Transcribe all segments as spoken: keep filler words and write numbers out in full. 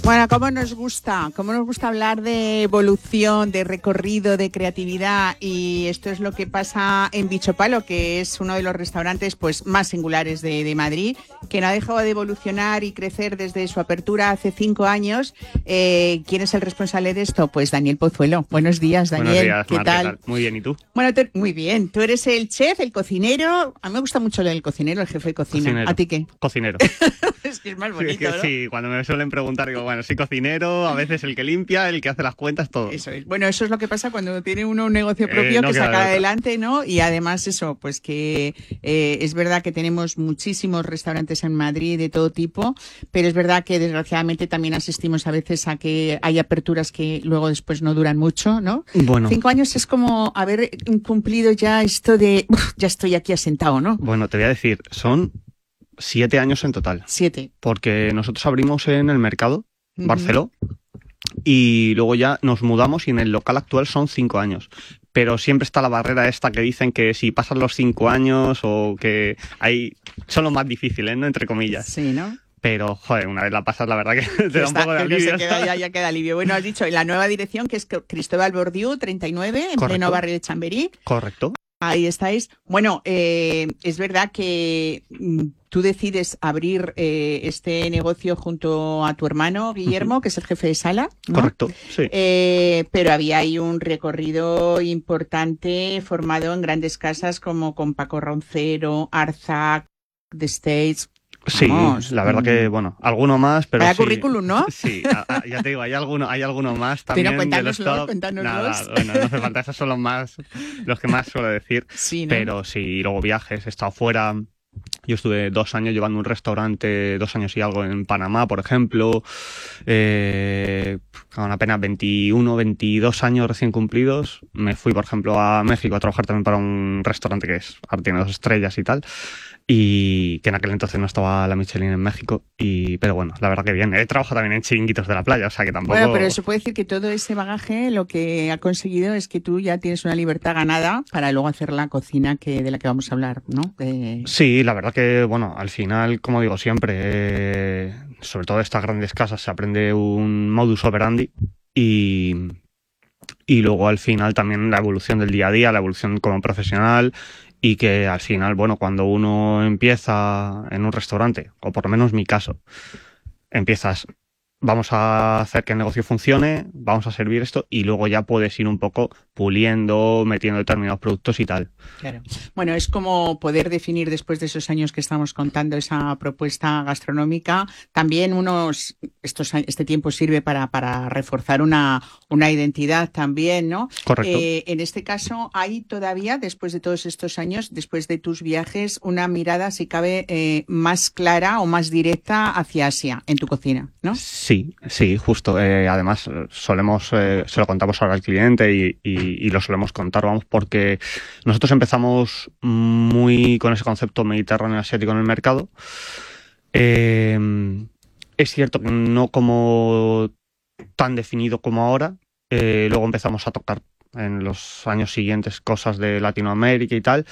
Bueno, cómo nos gusta, cómo nos gusta hablar de evolución, de recorrido, de creatividad, y esto es lo que pasa en Bichopalo, que es uno de los restaurantes pues más singulares de, de Madrid, que no ha dejado de evolucionar y crecer desde su apertura hace cinco años. Eh, ¿Quién es el responsable de esto? Pues Daniel Pozuelo. Buenos días, Daniel. Buenos días, ¿Qué, Mar, tal? ¿qué tal? Muy bien, ¿y tú? Bueno, tú, muy bien. Tú eres el chef, el cocinero. A mí me gusta mucho lo del cocinero, el jefe de cocina. Cocinero. ¿A ti qué? Cocinero. Es que es más bonito, Sí, que ¿no? sí, cuando me suelen preguntar, digo, bueno, sí, cocinero, a veces el que limpia, el que hace las cuentas, todo. Eso es. Bueno, eso es lo que pasa cuando tiene uno un negocio propio Eh, no que queda saca de otra. adelante, ¿no? Y además eso, pues que eh, es verdad que tenemos muchísimos restaurantes en Madrid de todo tipo, pero es verdad que desgraciadamente también asistimos a veces a que hay aperturas que luego después no duran mucho, ¿no? Bueno, Cinco años es como haber cumplido ya esto de, uf, ya estoy aquí asentado, ¿no? bueno, te voy a decir, son siete años en total, Siete. porque nosotros abrimos en el mercado, Ujú. Barceló, y luego ya nos mudamos y en el local actual son cinco años. Pero siempre está la barrera esta que dicen que si pasan los cinco años o que hay son los más difíciles, ¿no? Entre comillas. Sí, ¿no? Pero, joder, una vez la pasas, la verdad que te da un Está- poco de que no alivio. se queda, ya, ya queda alivio. Bueno, has dicho, en la nueva dirección, que es Cristóbal Bordiú, treinta y nueve, en Correcto. pleno barrio de Chamberí. Correcto. Ahí estáis. Bueno, eh, es verdad que mm, tú decides abrir eh, este negocio junto a tu hermano Guillermo, Ujú. que es el jefe de sala, ¿no? Correcto, sí. Eh, pero había ahí un recorrido importante formado en grandes casas como con Paco Roncero, Arzac, The States. Sí, Vamos, la verdad que, mm, bueno, alguno más, pero Vaya sí. currículum, ¿no? Sí, a- a- ya te digo, hay alguno, hay alguno más también Pero de los cuéntanoslo, top. cuéntanoslos. Nada, bueno, no hace falta, esos son los más, los que más suelo decir. Sí, ¿no? Pero sí, y luego viajes, he estado fuera. Yo estuve dos años llevando un restaurante, dos años y algo en Panamá, por ejemplo, eh, con apenas veintiuno, veintidós años recién cumplidos. Me fui, por ejemplo, a México a trabajar también para un restaurante que es, ahora tiene dos estrellas y tal, y que en aquel entonces no estaba la Michelin en México, y pero bueno, la verdad que bien. He trabajado también en chiringuitos de la playa, o sea que tampoco... Bueno, pero eso puede decir que todo ese bagaje lo que ha conseguido es que tú ya tienes una libertad ganada para luego hacer la cocina que de la que vamos a hablar, ¿no? Eh, Sí, la verdad que, bueno, al final, como digo siempre, eh, sobre todo en estas grandes casas se aprende un modus operandi y, y luego al final también la evolución del día a día, la evolución como profesional, y que al final, bueno, cuando uno empieza en un restaurante, o por lo menos mi caso, empiezas, vamos a hacer que el negocio funcione, vamos a servir esto, y luego ya puedes ir un poco puliendo, metiendo determinados productos y tal. Claro. Bueno, es como poder definir después de esos años que estamos contando esa propuesta gastronómica. También unos, estos, a- este tiempo sirve para, para reforzar una, una identidad también, ¿no? Correcto. Eh, en este caso, hay todavía, después de todos estos años, después de tus viajes, una mirada, si cabe, eh, más clara o más directa hacia Asia en tu cocina, ¿no? Sí, sí, justo. Eh, además, eh, solemos, eh, se lo contamos ahora al cliente y, y, y lo solemos contar, vamos, porque nosotros empezamos muy con ese concepto mediterráneo asiático en el mercado. Eh, es cierto que no como tan definido como ahora. Eh, luego empezamos a tocar en los años siguientes cosas de Latinoamérica y tal.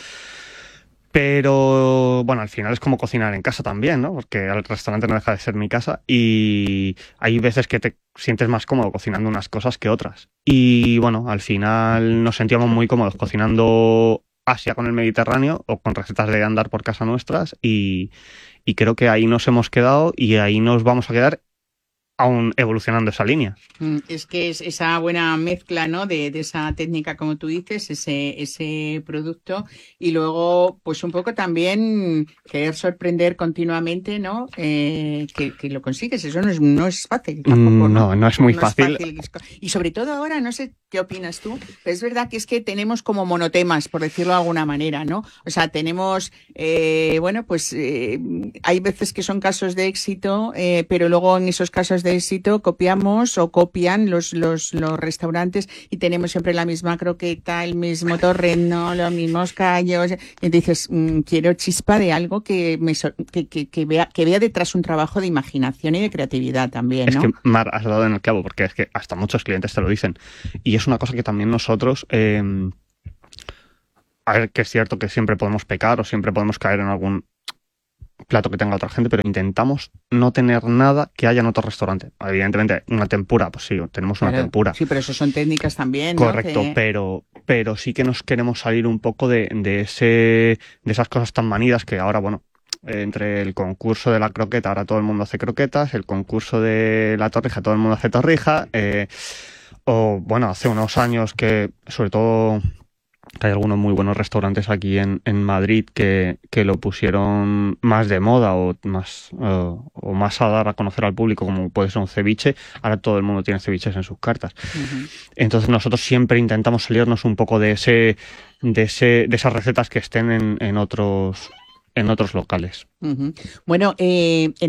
Pero bueno, al final es como cocinar en casa también, ¿no? Porque el restaurante no deja de ser mi casa y hay veces que te sientes más cómodo cocinando unas cosas que otras. Y bueno, al final nos sentíamos muy cómodos cocinando Asia con el Mediterráneo o con recetas de andar por casa nuestras y, y creo que ahí nos hemos quedado y ahí nos vamos a quedar aún evolucionando esa línea. Mm, Es que es esa buena mezcla, ¿no? De, de esa técnica, como tú dices, ese, ese producto, y luego, pues un poco también querer sorprender continuamente, ¿no? Eh, que, que lo consigues. Eso no es, no es fácil tampoco, ¿no? No, no es muy No fácil. Y sobre todo ahora, no sé qué opinas tú, pero es verdad que es que tenemos como monotemas, por decirlo de alguna manera, ¿no? O sea, tenemos, eh, bueno, pues eh, hay veces que son casos de éxito, eh, pero luego en esos casos de éxito copiamos o copian los, los, los restaurantes y tenemos siempre la misma croqueta, el mismo torreno, los mismos callos. Y dices, mmm, quiero chispa de algo que, me so- que, que, que, vea, que vea detrás un trabajo de imaginación y de creatividad también, Es ¿no? que, Mar, has dado en el clavo, porque es que hasta muchos clientes te lo dicen. Y es una cosa que también nosotros... Eh, a ver, que es cierto que siempre podemos pecar o siempre podemos caer en algún plato que tenga otra gente, pero intentamos no tener nada que haya en otro restaurante. Evidentemente, una tempura, pues sí, tenemos una Claro, tempura. sí, pero eso son técnicas también, ¿no? Correcto, Que... pero, pero sí que nos queremos salir un poco de, de ese, de esas cosas tan manidas que ahora, bueno, entre el concurso de la croqueta, ahora todo el mundo hace croquetas, el concurso de la torrija, todo el mundo hace torrija, eh, o bueno, hace unos años que, sobre todo, que hay algunos muy buenos restaurantes aquí en, en Madrid que, que lo pusieron más de moda o más, o, o más a dar a conocer al público, como puede ser un ceviche. Ahora todo el mundo tiene ceviches en sus cartas. Uh-huh. Entonces nosotros siempre intentamos salirnos un poco de ese, de ese, de esas recetas que estén en, en otros en otros locales. Uh-huh. Bueno, eh, en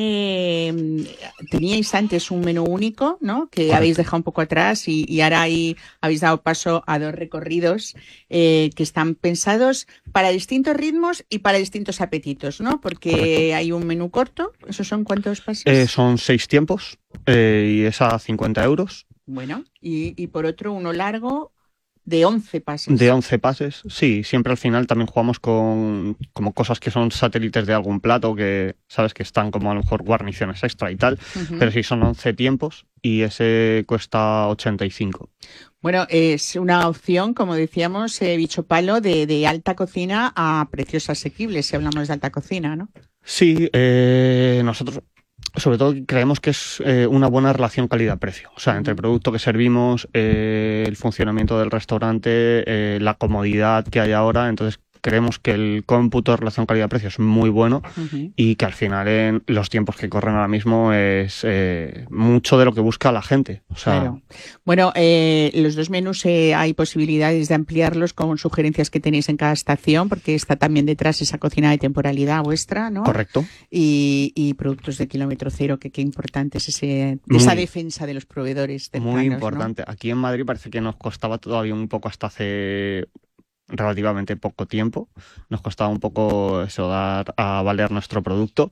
ese teníais antes un menú único, ¿no? Que Correcto. Habéis dejado un poco atrás y, y ahora ahí habéis dado paso a dos recorridos eh, que están pensados para distintos ritmos y para distintos apetitos, ¿no? Porque Correcto. Hay un menú corto. ¿Esos son cuántos pasos? Eh, son seis tiempos eh, y es a cincuenta euros. Bueno, y, y por otro uno largo. De once pases. De once pases, sí. Siempre al final también jugamos con como cosas que son satélites de algún plato, que sabes que están como a lo mejor guarniciones extra y tal, uh-huh. pero sí son once tiempos y ese cuesta ochenta y cinco. Bueno, es una opción, como decíamos, eh, bicho palo, de, de alta cocina a precios asequibles, si hablamos de alta cocina, ¿no? Sí, eh, nosotros... sobre todo creemos que es eh, una buena relación calidad-precio. O sea, entre el producto que servimos, eh, el funcionamiento del restaurante, eh, la comodidad que hay ahora. Entonces, creemos que el cómputo de relación calidad-precio es muy bueno uh-huh. y que al final en los tiempos que corren ahora mismo es eh, mucho de lo que busca la gente. O sea, claro. Bueno, eh, los dos menús eh, hay posibilidades de ampliarlos con sugerencias que tenéis en cada estación, porque está también detrás esa cocina de temporalidad vuestra, ¿no? Correcto. Y, y productos de kilómetro cero, que qué importante es ese, muy, esa defensa de los proveedores cercanos, muy importante. ¿no? Aquí en Madrid parece que nos costaba todavía un poco hasta hace... relativamente poco tiempo, nos costaba un poco eso, dar a valer nuestro producto,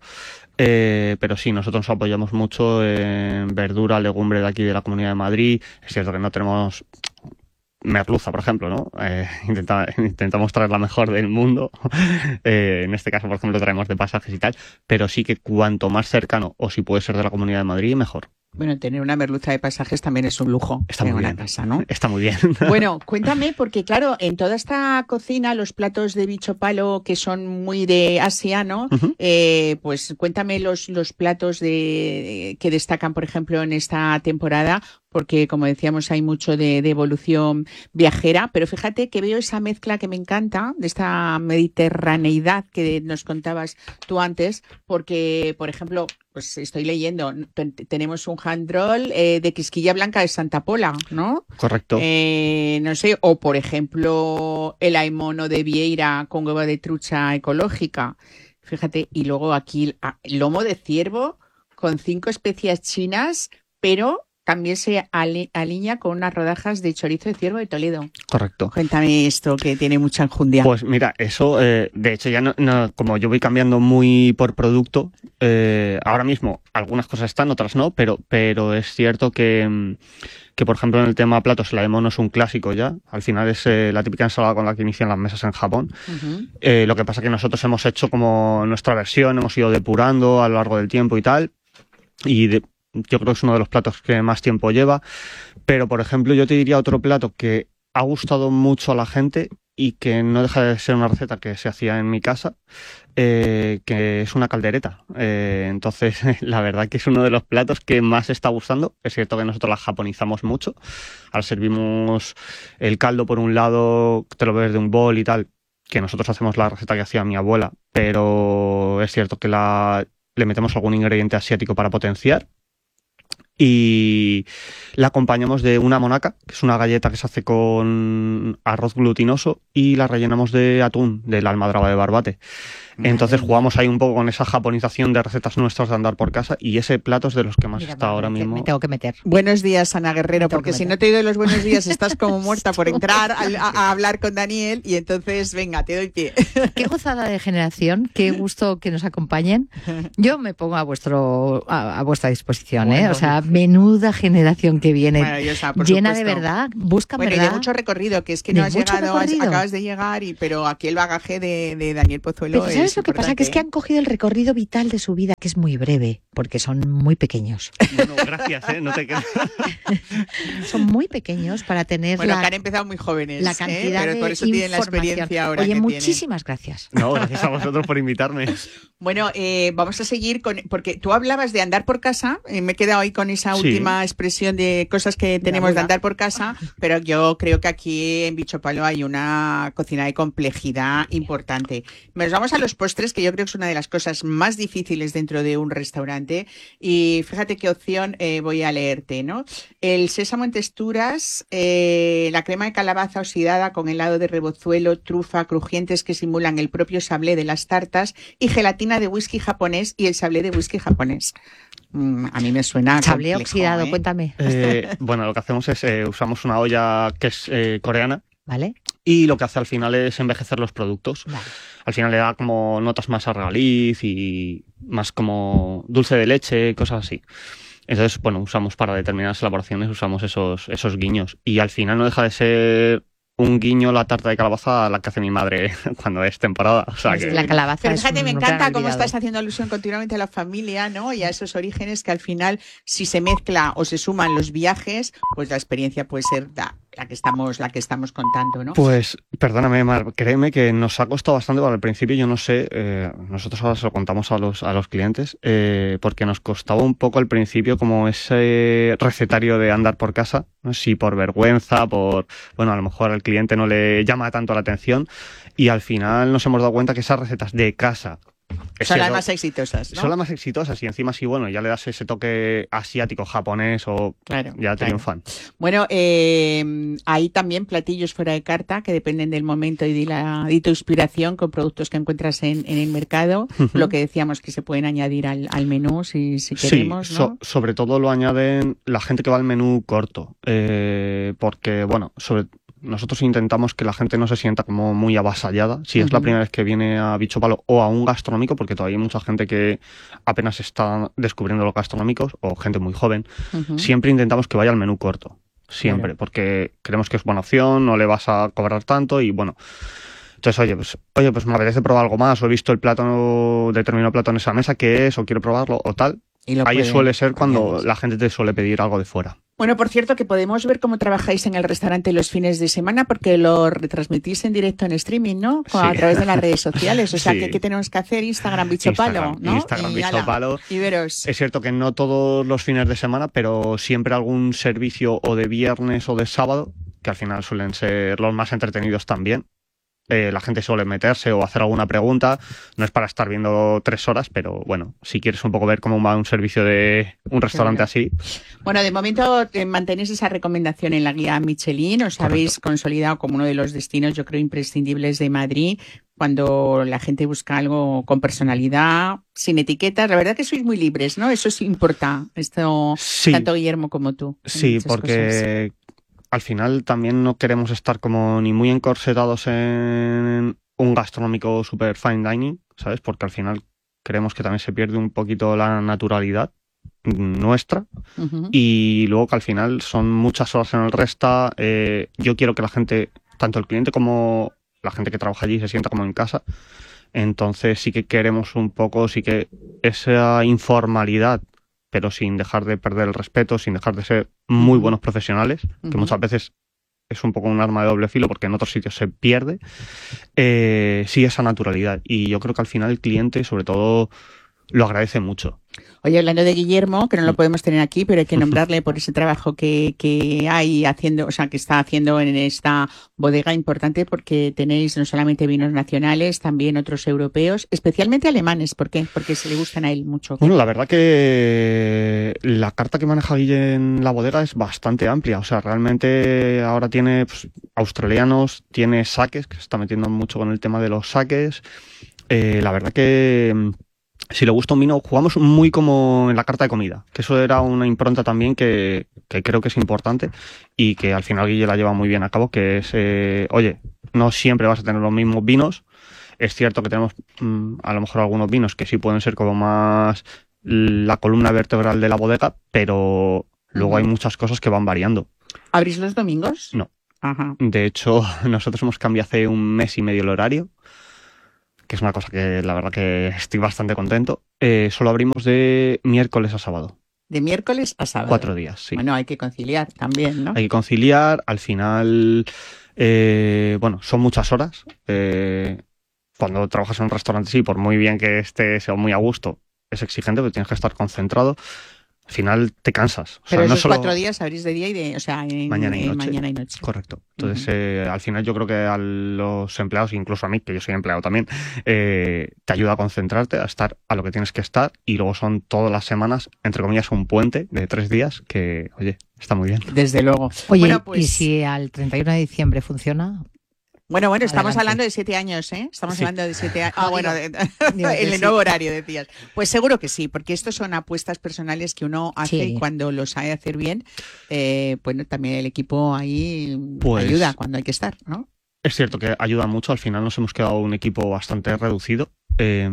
eh, pero sí, nosotros nos apoyamos mucho en verdura, legumbre de aquí de la Comunidad de Madrid. Es cierto que no tenemos merluza, por ejemplo, ¿no? Eh, intenta, intentamos traer la mejor del mundo, eh, en este caso, por ejemplo, traemos de pasajes y tal, pero sí que cuanto más cercano, o si puede ser de la Comunidad de Madrid, mejor. Bueno, tener una merluza de pasajes también es un lujo. Está muy bien. Casa, ¿no? Está muy bien. Bueno, cuéntame, porque claro, en toda esta cocina, los platos de bicho palo que son muy de Asia, ¿no? Uh-huh. Eh, pues cuéntame los, los platos de que destacan, por ejemplo, en esta temporada, porque como decíamos hay mucho de, de evolución viajera, pero fíjate que veo esa mezcla que me encanta, de esta mediterraneidad que nos contabas tú antes, porque, por ejemplo, pues estoy leyendo, tenemos un hand roll eh, de Quisquilla Blanca de Santa Pola, ¿no? Correcto. Eh, no sé, o por ejemplo el aimono de Vieira con huevo de trucha ecológica, fíjate, y luego aquí lomo de ciervo con cinco especias chinas, pero también se alinea con unas rodajas de chorizo de ciervo de Toledo. Correcto. Cuéntame esto, que tiene mucha enjundia. Pues mira, eso, eh, de hecho, ya no, no, como yo voy cambiando muy por producto, eh, ahora mismo algunas cosas están, otras no, pero, pero es cierto que, que, por ejemplo, en el tema platos, el aimono es un clásico ya. Al final es eh, la típica ensalada con la que inician las mesas en Japón. Uh-huh. Eh, lo que pasa es que nosotros hemos hecho como nuestra versión, hemos ido depurando a lo largo del tiempo y tal, y de, yo creo que es uno de los platos que más tiempo lleva, pero por ejemplo yo te diría otro plato que ha gustado mucho a la gente y que no deja de ser una receta que se hacía en mi casa, eh, que es una caldereta. Eh, entonces la verdad que es uno de los platos que más está gustando. Es cierto que nosotros la japonizamos mucho. Ahora servimos el caldo por un lado, te lo bebes de un bol y tal, que nosotros hacemos la receta que hacía mi abuela, pero es cierto que la, le metemos algún ingrediente asiático para potenciar. Y la acompañamos de una monaca, que es una galleta que se hace con arroz glutinoso, y la rellenamos de atún, de la almadraba de Barbate. Entonces jugamos ahí un poco con esa japonización de recetas nuestras de andar por casa, y ese plato es de los que más Mira, está ahora me, mismo. Me tengo que meter. Buenos días, Ana Guerrero, porque si no te doy los buenos días estás como muerta por entrar a, a, a hablar con Daniel, y entonces, venga, te doy pie. Qué gozada de generación, qué gusto que nos acompañen. Yo me pongo a vuestro a, a vuestra disposición, bueno, ¿eh? O sea, Menuda generación que viene. Maravillosa, por llena supuesto. de verdad, busca Bueno, y verdad. de mucho recorrido, que es que De no has mucho llegado, has- recorrido. acabas de llegar, y pero aquí el bagaje de, de Daniel Pozuelo Pero ¿sabes es lo que pasa? Que es que han importante, cogido el recorrido vital de su vida, que es muy breve, porque son muy pequeños. Bueno, gracias, ¿eh? No te quedas. Son muy pequeños para ¿eh? tener Bueno, la, que han empezado muy jóvenes, la ¿eh? cantidad Pero de por eso tienen la información. experiencia ahora Oye, que muchísimas gracias. No, gracias a vosotros por invitarme. tienen. Bueno, eh, vamos a seguir con, porque tú hablabas de andar por casa, eh, me he quedado ahí con esa Sí. última expresión de cosas que tenemos de abuela. andar por casa, pero yo creo que aquí en Bicho Palo hay una cocina de complejidad importante. Nos vamos a los postres, que yo creo que es una de las cosas más difíciles dentro de un restaurante, y fíjate qué opción eh, voy a leerte, ¿no? El sésamo en texturas, eh, la crema de calabaza oxidada con helado de rebozuelo, trufa, crujientes que simulan el propio sablé de las tartas, y gelatina de whisky japonés y el sablé de whisky japonés. Mm, a mí me suena Sablé complejo, oxidado, ¿eh? cuéntame. Eh, bueno, lo que hacemos es, eh, usamos una olla que es eh, coreana ¿Vale? y lo que hace al final es envejecer los productos. Vale. Al final le da como notas más a regaliz y más como dulce de leche, cosas así. Entonces, bueno, usamos para determinadas elaboraciones, usamos esos, esos guiños. Y al final no deja de ser un guiño la tarta de calabaza a la que hace mi madre cuando es temporada. O sea que... La calabaza Pero es fíjate, un me gran encanta cómo olvidado. estás haciendo alusión continuamente a la familia, ¿no? Y a esos orígenes que al final, si se mezcla o se suman los viajes, pues la experiencia puede ser la, la que estamos, la que estamos contando, ¿no? Pues, perdóname, Mar, créeme que nos ha costado bastante, porque al principio yo no sé, eh, nosotros ahora se lo contamos a los, a los clientes, eh, porque nos costaba un poco al principio como ese recetario de andar por casa, no sé si por vergüenza, por, bueno, a lo mejor al cliente no le llama tanto la atención, y al final nos hemos dado cuenta que esas recetas de casa es Son las cierto, más exitosas, ¿no? son las más exitosas, y encima sí, bueno, ya le das ese toque asiático, japonés, o Claro, ya claro. triunfan. Bueno, eh, hay también platillos fuera de carta que dependen del momento y de, la, de tu inspiración, con productos que encuentras en, en el mercado. Ujú. Lo que decíamos, que se pueden añadir al, al menú si, si Sí, queremos, ¿no? so- sobre todo lo añaden la gente que va al menú corto, eh, porque, bueno, sobre, nosotros intentamos que la gente no se sienta como muy avasallada, si es la Ujú. primera vez que viene a Bicho Palo o a un gastronómico, porque todavía hay mucha gente que apenas está descubriendo los gastronómicos, o gente muy joven. Ujú. Siempre intentamos que vaya al menú corto, siempre, Claro. porque creemos que es buena opción, no le vas a cobrar tanto y, bueno... Entonces, oye, pues, oye, pues me apetece probar algo más, o he visto el plato, determinado plato en esa mesa, ¿qué es? O quiero probarlo, o tal. Y lo Ahí pueden suele ser cuando añadir. la gente te suele pedir algo de fuera. Bueno, por cierto, que podemos ver cómo trabajáis en el restaurante los fines de semana, porque lo retransmitís en directo en streaming, ¿no? Sí. A través de las redes sociales. O sea, Sí. ¿qué, qué tenemos que hacer? Instagram Bicho Instagram, Palo, ¿no? Instagram Y Bicho ala, Palo. Y veros. Es cierto que no todos los fines de semana, pero siempre algún servicio o de viernes o de sábado, que al final suelen ser los más entretenidos también. Eh, la gente suele meterse o hacer alguna pregunta. No es para estar viendo tres horas, pero bueno, si quieres un poco ver cómo va un servicio de un restaurante Claro. así. Bueno, de momento eh, mantenéis esa recomendación en la guía Michelin. Os habéis consolidado como uno de los destinos, yo creo, imprescindibles de Madrid, cuando la gente busca algo con personalidad, sin etiquetas. La verdad que sois muy libres, ¿no? Eso sí importa. Esto, Sí, tanto Guillermo como tú. en sí, muchas cosas. porque al final también no queremos estar como ni muy encorsetados en un gastronómico super fine dining, ¿sabes? Porque al final creemos que también se pierde un poquito la naturalidad nuestra, Ujú. y luego que al final son muchas horas en el resta. Eh, yo quiero que la gente, tanto el cliente como la gente que trabaja allí, se sienta como en casa. Entonces sí que queremos un poco, sí que esa informalidad, pero sin dejar de perder el respeto, sin dejar de ser muy Ujú. buenos profesionales, que Ujú. muchas veces es un poco un arma de doble filo porque en otros sitios se pierde. Eh, sí, esa naturalidad. Y yo creo que al final el cliente, sobre todo, lo agradece mucho. Oye, hablando de Guillermo, que no lo podemos tener aquí, pero hay que nombrarle por ese trabajo que, que hay haciendo, o sea, que está haciendo en esta bodega importante, porque tenéis no solamente vinos nacionales, también otros europeos, especialmente alemanes. ¿Por qué? Porque se le gustan a él mucho. Bueno, la verdad que la carta que maneja Guille en la bodega es bastante amplia. O sea, realmente ahora tiene pues, australianos, tiene saques, que se está metiendo mucho con el tema de los saques. Eh, la verdad que si le gusta un vino, jugamos muy como en la carta de comida, que eso era una impronta también que, que creo que es importante y que al final Guille la lleva muy bien a cabo, que es, eh, oye, no siempre vas a tener los mismos vinos. Es cierto que tenemos mmm, a lo mejor algunos vinos que sí pueden ser como más la columna vertebral de la bodega, pero luego Ujú. hay muchas cosas que van variando. ¿Abrís los domingos? No. Ajá. De hecho, nosotros hemos cambiado hace un mes y medio el horario, que es una cosa que la verdad que estoy bastante contento. Eh, solo abrimos de miércoles a sábado, De miércoles a sábado. cuatro días, sí. Bueno, hay que conciliar también, ¿no? Hay que conciliar, al final, eh, bueno, son muchas horas. Eh, cuando trabajas en un restaurante, sí, por muy bien que estés o muy a gusto, es exigente, porque tienes que estar concentrado. Al final te cansas. O Pero sea, no esos solo... cuatro días abrís de día y de, o sea, en, Mañana y en noche. mañana y noche. Correcto. Entonces, Ujú. eh, al final yo creo que a los empleados, incluso a mí, que yo soy empleado también, eh, te ayuda a concentrarte, a estar a lo que tienes que estar, y luego son todas las semanas, entre comillas, un puente de tres días que, oye, está muy bien. Desde luego. Oye, bueno, ¿y pues, si al treinta y uno de diciembre funciona? bueno, bueno, estamos Adelante. hablando de siete años, ¿eh? Estamos Sí. hablando de siete años. Ah, No, bueno, digo- de- digo que en el sí. nuevo horario decías. Pues seguro que sí, porque estos son apuestas personales que uno hace Sí. y cuando los sabe hacer bien, eh, bueno, también el equipo ahí Pues- ayuda cuando hay que estar, ¿no? Es cierto que ayuda mucho, al final nos hemos quedado un equipo bastante reducido, eh,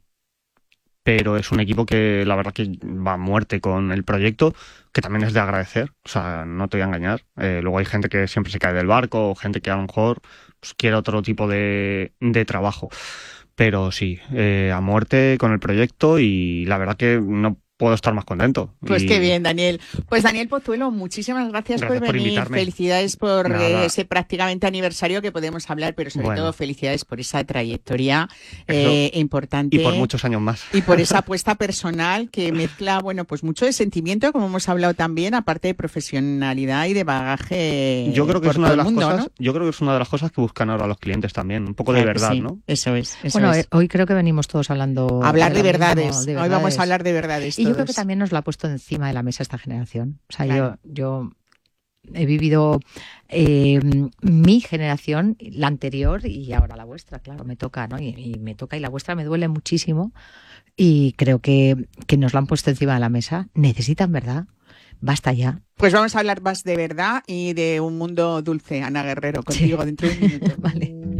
pero es un equipo que la verdad que va a muerte con el proyecto, que también es de agradecer, o sea, no te voy a engañar. Eh, luego hay gente que siempre se cae del barco, o gente que a lo mejor pues, quiere otro tipo de, de trabajo, pero sí, eh, a muerte con el proyecto, y la verdad que no puedo estar más contento. Pues Y- qué bien, Daniel. Pues Daniel Pozuelo, muchísimas gracias, Gracias por por venir. invitarme. Felicidades por Nada. eh, ese prácticamente aniversario que podemos hablar, pero sobre Bueno. todo felicidades por esa trayectoria Eso. eh, importante. Y por muchos años más. Y por esa apuesta personal que mezcla, bueno, pues mucho de sentimiento, como hemos hablado también, aparte de profesionalidad y de bagaje. Yo creo que por es una todo de el las mundo, cosas, ¿no? yo creo que es una de las cosas que buscan ahora los clientes también, un poco de Claro que verdad, sí. ¿no? Eso es. Eso Bueno, es. eh, hoy creo que venimos todos hablando... hablar de lo mismo, verdades. de Hoy vamos verdades. a hablar de verdades. Y yo creo que todos. también nos lo ha puesto encima de la mesa esta generación. O sea, Claro. yo, yo he vivido eh, mi generación, la anterior y ahora la vuestra, claro, me toca, ¿no? Y, y me toca y la vuestra me duele muchísimo y creo que, que nos lo han puesto encima de la mesa. Necesitan, ¿verdad? Basta ya. Pues vamos a hablar más de verdad y de un mundo dulce, Ana Guerrero, contigo dentro de un minuto. Vale.